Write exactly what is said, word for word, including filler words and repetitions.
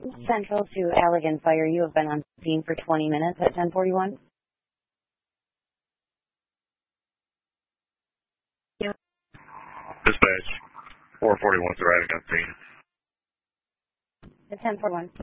Central to Allegan Fire. You have been on scene for twenty minutes at ten forty-one. Yeah. Dispatch, four forty-one arriving on scene. At ten forty-one.